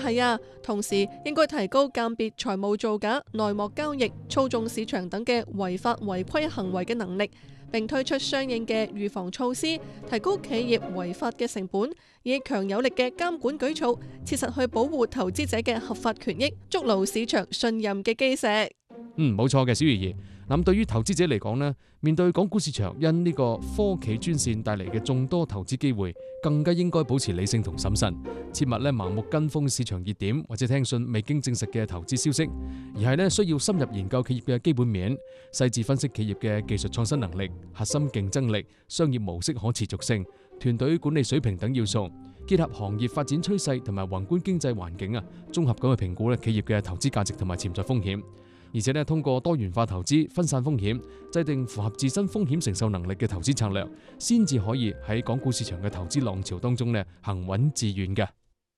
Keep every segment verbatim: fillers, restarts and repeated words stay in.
係啊，同時應該提高鑑別財務造假、內幕交易、操縱市場等嘅違法違規行為嘅能力，並推出相應嘅預防措施，提高企業違法嘅成本，以強有力嘅監管舉措，切實去保護投資者嘅合法權益，築牢市場信任嘅基石。 嗯，冇錯嘅，小魚兒。咁對於投資者嚟講呢，面對港股市場因呢個科企專線帶嚟嘅眾多投資機會，更加應該保持理性同審慎，切勿咧盲目跟風市場熱點或者聽信未經證實嘅投資消息，而係咧需要深入研究企業嘅基本面，細緻分析企業嘅技術創新能力、核心競爭力、商業模式可持續性、團隊管理水平等要素，結合行業發展趨勢同埋宏觀經濟環境啊，綜合咁去評估咧企業嘅投資價值同埋潛在風險。而且咧，通過多元化投資、分散風險，制定符合自身風險承受能力嘅投資策略，先至可以喺港股市場嘅投資浪潮當中咧行穩致遠嘅。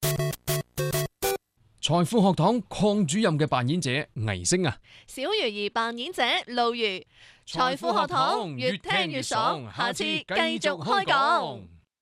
財富學堂鄺主任嘅扮演者倪星啊， 小魚兒扮演者路如。財富學堂越聽越爽，下次繼續開講。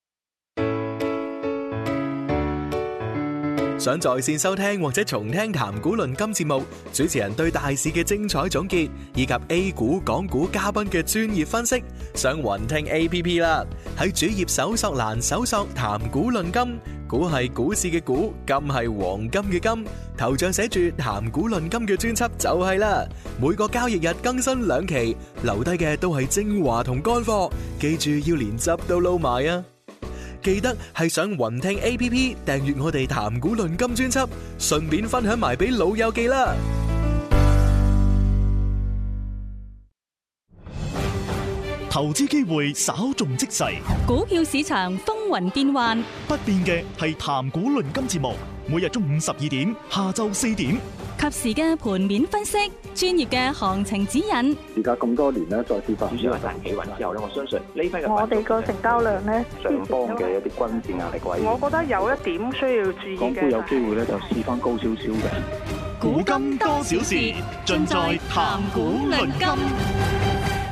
想在線收聽或者重聽談股論金節目，主持人對大市嘅精彩總結，以及 A 股、港股嘉賓嘅專業分析，上雲聽 A P P 啦。喺主頁搜索欄搜索談股論金，股係股市嘅股，金係黃金嘅金，頭像寫住談股論金嘅專輯就係啦。每個交易日更新兩期，留低嘅都係精華同乾貨，記住要連汁都撈埋啊！記得係上雲聽 A P P 訂閱我哋談股論金專輯，順便分享埋俾老友記啦。 投資機會稍縱即逝， 股票市場風雲變幻， 不變嘅係談股論金節目，每日中午十二點，下晝四點。 及時嘅盤面分析，專業嘅行情指引。 而家咁多年咧，再次發展主要係大企穩之後咧，我相信呢批嘅我哋個成交量咧， 上方嘅一啲均線壓力位， 我覺得有一點需要注意嘅。 港股有機會咧，就試翻高少少嘅。 古今多少事，盡在談股論金。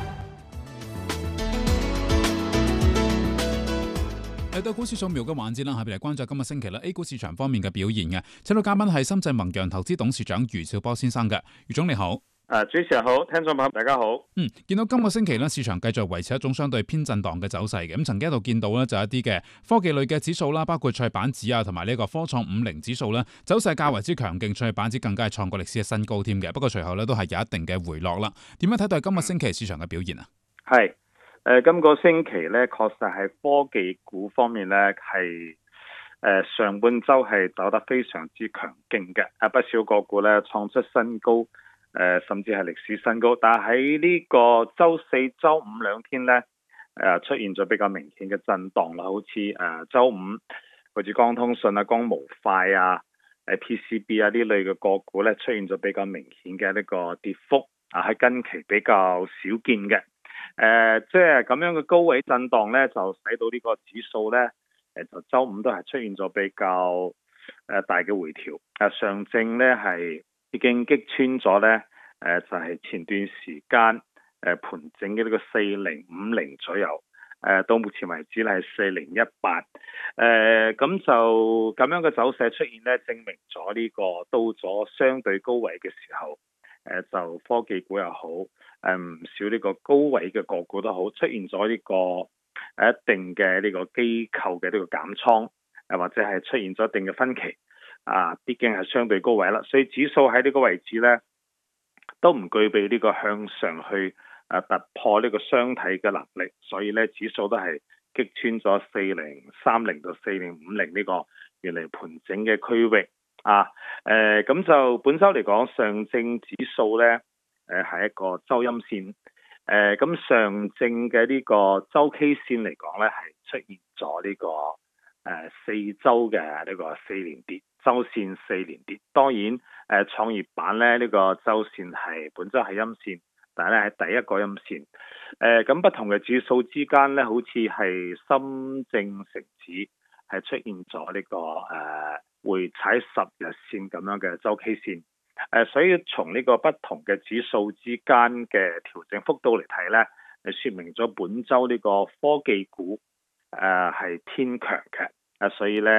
嚟到股市掃描嘅環節啦，下邊嚟關注今日星期啦 A 股市場方面嘅表現嘅，請到嘉賓係深圳宏洋投資董事長余兆波先生嘅。余總你好。 誒，主持人好，聽眾朋友大家好。 嗯，見到今個星期咧，市場繼續維持一種相對偏震盪嘅走勢嘅。咁曾經一度見到咧，就一啲嘅科技類嘅指數啦，包括創業板指啊，同埋呢個科創五零指數咧，走勢較為之強勁，創業板指更加係創過歷史嘅新高添嘅。不過隨後咧都係有一定嘅回落啦。點樣睇待今個星期市場嘅表現啊？ 係。誒、呃，今個星期咧，確實係科技股方面咧，係誒、呃、上半周係走得非常之強勁嘅，啊不少個股咧創出新高，誒、呃、甚至係歷史新高。但係喺呢個周四、周五兩天咧，誒、呃、出現咗比較明顯嘅震盪啦，好似誒周五好似光通訊啊、光模塊啊、誒 P C B 啊呢類嘅個股咧，出現咗比較明顯嘅呢個跌幅，啊喺近期比較少見嘅。誒、呃，即係咁樣嘅高位震盪咧，就使到呢個指數咧，誒就周五都係出現咗比較誒大嘅回調。誒上證咧係已經擊穿咗咧，誒就係、是、前段時間誒盤整嘅呢個四零五零左右。誒到目前為止係四零一八。誒咁就咁樣嘅走勢出現咧，證明咗呢個到咗相對高位嘅時候。誒就科技股又好，誒唔少呢個高位嘅個股都好，出現咗呢個誒一定嘅呢個機構嘅呢個減倉，誒或者係出現咗一定嘅分歧，啊，畢竟係相對高位啦，所以指數喺呢個位置咧，都唔具備呢個向上去誒突破呢個雙底嘅能力，所以咧指數都係擊穿咗四零三零到四零五零呢個原嚟盤整嘅區域。啊，誒、呃、咁就本週嚟講，上證指數咧，誒、呃、係一個周陰線，誒、呃、咁上證嘅呢個周 K 線嚟講咧，係出現咗呢、這個誒、呃、四週嘅呢個四連跌，周線四連跌。當然，誒、呃、創業板咧呢、這個周線係本週係陰線，但係咧係第一個陰線。誒、呃、咁不同嘅指數之間咧，好似係深證成指係出現咗呢、這個誒。呃會踩十日線咁樣嘅周 K 線，誒、呃，所以從呢個不同嘅指數之間嘅調整幅度嚟睇咧，係説明咗本週呢個科技股誒係、呃、偏強嘅，啊，所以咧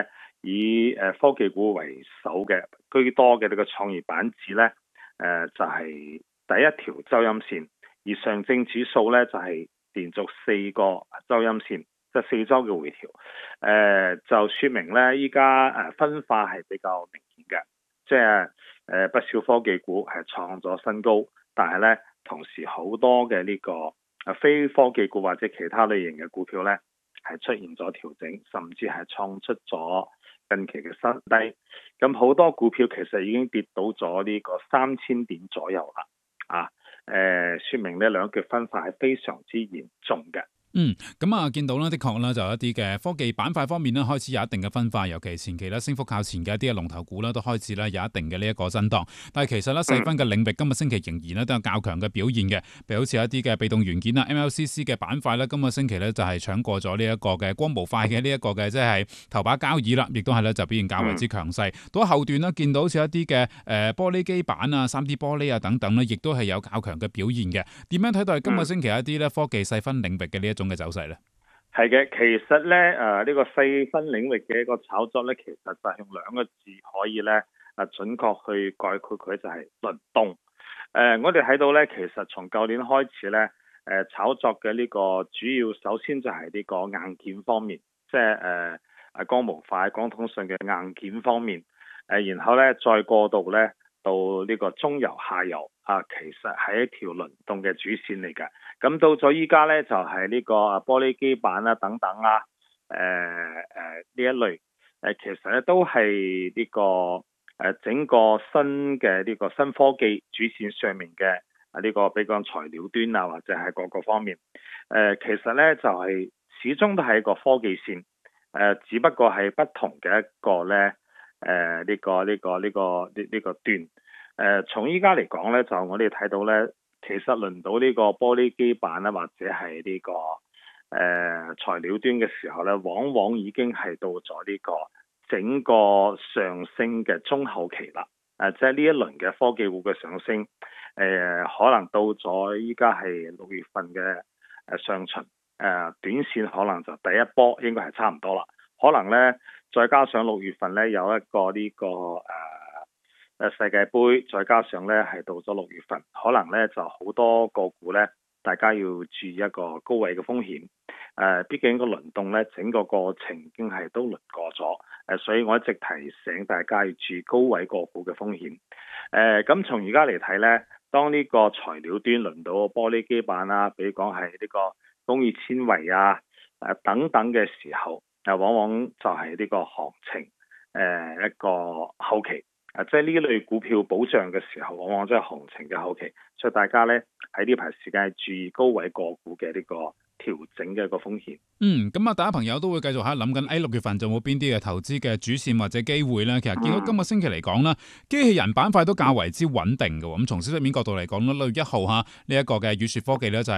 以誒科技股為首嘅居多嘅呢個創業板指咧，誒、呃、就係、是、第一條周陰線，而上證指數咧就係、是、連續四個周陰線，即係四周嘅回調，誒、呃、就說明咧依家誒分化係比較明顯嘅，即係誒不少科技股係創咗新高，但係咧同時好多嘅呢個誒非科技股或者其他類型嘅股票咧係出現咗調整，甚至係創出咗近期嘅新低。咁好多股票其實已經跌到咗呢個三千點左右啦，啊，誒、呃，說明呢兩極分化係非常之嚴重嘅。 嗯，咁啊，見到啦，的確啦，就有一啲嘅科技板塊方面咧，開始有一定嘅分化，尤其前期咧升幅靠前嘅一啲嘅龍頭股啦，都開始咧有一定嘅呢一個震盪。但係其實咧細分嘅領域，今個星期仍然咧都有較強嘅表現嘅，譬如好似一啲嘅被動元件啊 M L C C 嘅板塊咧，今個星期咧就係搶過咗呢一個嘅光模塊嘅呢一個嘅即係頭把交椅啦，亦都係咧就表現較為之強勢。到後段呢，見到好似一啲嘅誒玻璃基板啊、三 D 玻璃啊等等咧，亦都係有較強嘅表現嘅。點樣睇到係今個星期一啲咧科技細分領域嘅呢一種嘅走勢咧？ 係嘅，其實咧誒呢、呃這個細分領域嘅一個炒作咧，其實就係用兩個字可以咧誒準確去概括佢，就係輪動。誒、呃，我哋睇到咧，其實從舊年開始咧，誒、呃、炒作嘅呢個主要，首先就係呢個硬件方面，即係誒誒光模塊、光通訊嘅硬件方面。誒、呃，然後咧再過渡咧到呢個中游、下游啊，其實係一條輪動嘅主線嚟嘅。咁到咗依家咧，就係、是、呢個玻璃基板啊等等啊，誒誒呢一類，誒、呃、其實咧都係呢、這個誒、呃、整個新嘅呢個新科技主線上面嘅啊呢個比較材料端啊或者係各個方面，誒、呃、其實咧就係、是、始終都係一個科技線，誒、呃、只不過係不同嘅一個咧誒呢個呢、這個呢、這個呢呢、這個段，誒、呃、從依家嚟講咧，就我哋睇到咧。其實輪到呢個玻璃基板啦，或者係呢、這個誒、呃、材料端嘅時候咧，往往已經係到咗呢個整個上升嘅中後期啦。誒、呃，即係呢一輪嘅科技股嘅上升，誒、呃、可能到咗依家係六月份嘅誒上旬，誒、呃、短線可能就第一波應該係差唔多啦。可能咧再加上六月份咧有一個呢、這個誒。呃誒世界盃，再加上咧係到咗六月份，可能咧就好多個股咧，大家要注意一個高位嘅風險。誒、呃，畢竟個輪動咧，整個過程已經係都輪過咗。誒、呃，所以我一直提醒大家要注意高位個股嘅風險。誒、呃，咁從而家嚟睇咧，當呢個材料端輪到玻璃基板啊，比如講係呢個工業纖維啊，誒、呃、等等嘅時候，誒、呃、往往就係呢個行情誒、呃、一個後期。啊，即係呢類股票保障嘅時候，往往即係行情嘅後期，所以大家咧喺呢排時間注意高位個股嘅呢個調整嘅一個風險。 嗯，咁啊，大家朋友都會繼續喺度諗緊，誒六月份仲有冇邊啲嘅投資嘅主線或者機會咧？其實見到今個星期嚟講啦，機器人板塊都較為之穩定嘅喎。咁從消息面角度嚟講咧，六月一號嚇呢一個嘅雨雪科技咧就係